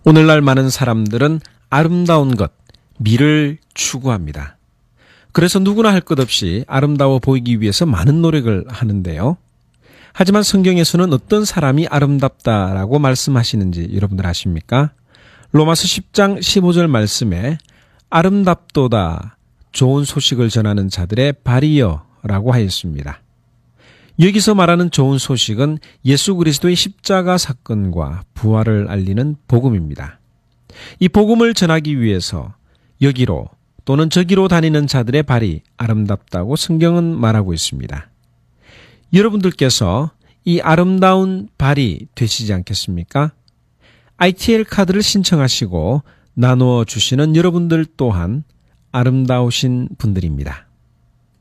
오늘날 많은 사람들은 아름다운 것, 미를 추구합니다. 그래서 누구나 할 것 없이 아름다워 보이기 위해서 많은 노력을 하는데요. 하지만 성경에서는 어떤 사람이 아름답다라고 말씀하시는지 여러분들 아십니까? 로마서 10장 15절 말씀에 아름답도다 좋은 소식을 전하는 자들의 발이여 라고 하였습니다. 여기서 말하는 좋은 소식은 예수 그리스도의 십자가 사건과 부활을 알리는 복음입니다. 이 복음을 전하기 위해서 여기로 또는 저기로 다니는 자들의 발이 아름답다고 성경은 말하고 있습니다. 여러분들께서 이 아름다운 발이 되시지 않겠습니까? ITL 카드를 신청하시고 나누어 주시는 여러분들 또한 아름다우신 분들입니다.